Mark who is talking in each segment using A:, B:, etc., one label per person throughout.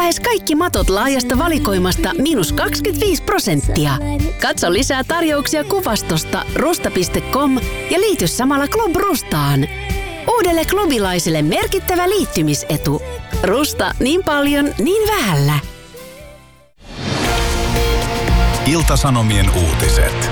A: Lähes kaikki matot laajasta valikoimasta -25%. Katso lisää tarjouksia kuvastosta rusta.com ja liity samalla Club Rustaan. Uudelle klubilaiselle merkittävä liittymisetu. Rusta niin paljon, niin vähällä.
B: Ilta-Sanomien uutiset.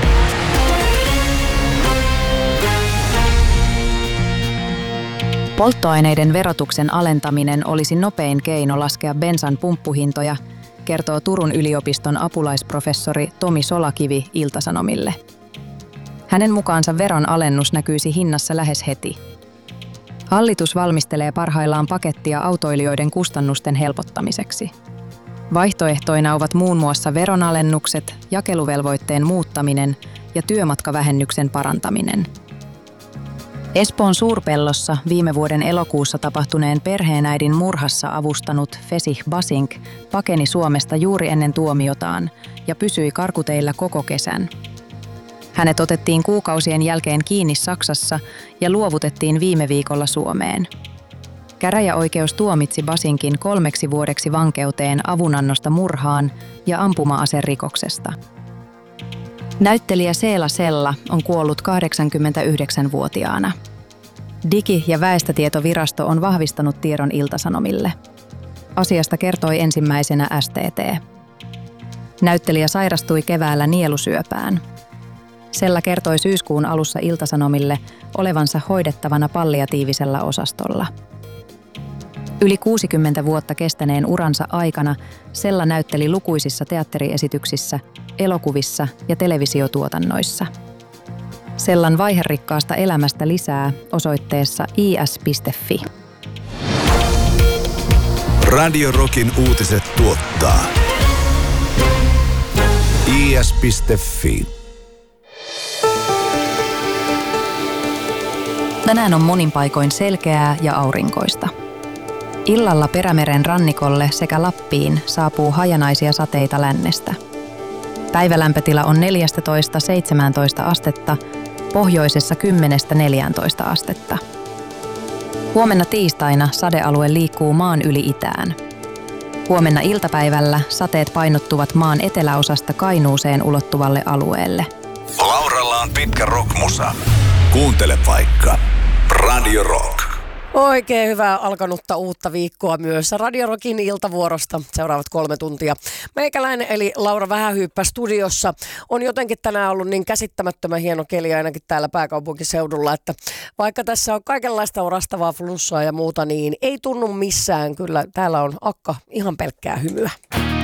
C: Polttoaineiden verotuksen alentaminen olisi nopein keino laskea bensan pumppuhintoja, kertoo Turun yliopiston apulaisprofessori Tomi Solakivi Ilta-Sanomille. Hänen mukaansa veron alennus näkyisi hinnassa lähes heti. Hallitus valmistelee parhaillaan pakettia autoilijoiden kustannusten helpottamiseksi. Vaihtoehtoina ovat muun muassa veronalennukset, jakeluvelvoitteen muuttaminen ja työmatkavähennyksen parantaminen. Espoon Suurpellossa viime vuoden elokuussa tapahtuneen perheenäidin murhassa avustanut Fesih Basink pakeni Suomesta juuri ennen tuomiotaan ja pysyi karkuteillä koko kesän. Hänet otettiin kuukausien jälkeen kiinni Saksassa ja luovutettiin viime viikolla Suomeen. Käräjäoikeus tuomitsi Basinkin 3 vuodeksi vankeuteen avunannosta murhaan ja ampuma-aserikoksesta. Näyttelijä Seela Sella on kuollut 89-vuotiaana. Digi- ja väestötietovirasto on vahvistanut tiedon Ilta-Sanomille. Asiasta kertoi ensimmäisenä STT. Näyttelijä sairastui keväällä nielusyöpään. Sella kertoi syyskuun alussa Ilta-Sanomille olevansa hoidettavana palliatiivisella osastolla. Yli 60 vuotta kestäneen uransa aikana Sella näytteli lukuisissa teatteriesityksissä, elokuvissa ja televisiotuotannoissa. Sellan vaiherikkaasta elämästä lisää osoitteessa is.fi.
B: Radio Rockin uutiset tuottaa is.fi.
C: Tänään on monin paikoin selkeää ja aurinkoista. Illalla Perämeren rannikolle sekä Lappiin saapuu hajanaisia sateita lännestä. Päivälämpötila on 14–17 astetta, pohjoisessa 10–14 astetta. Huomenna tiistaina sadealue liikkuu maan yli itään. Huomenna iltapäivällä sateet painottuvat maan eteläosasta Kainuuseen ulottuvalle alueelle.
B: Lauralla on pitkä rockmusa. Kuuntele vaikka Radio Rock.
D: Oikein hyvää alkanutta uutta viikkoa myös Radio Rockin iltavuorosta seuraavat 3 tuntia. Meikäläinen eli Laura Vähähyyppä studiossa on jotenkin tänään ollut niin käsittämättömän hieno keli ainakin täällä pääkaupunkiseudulla, että vaikka tässä on kaikenlaista orastavaa flunssaa ja muuta, niin ei tunnu missään. Kyllä täällä on akka ihan pelkkää hymyä.